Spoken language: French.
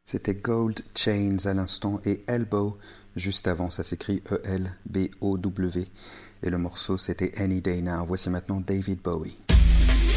C'était Gold Chains à l'instant et Elbow juste avant, ça s'écrit E-L-B-O-W. Et le morceau c'était Any Day Now. Voici maintenant David Bowie.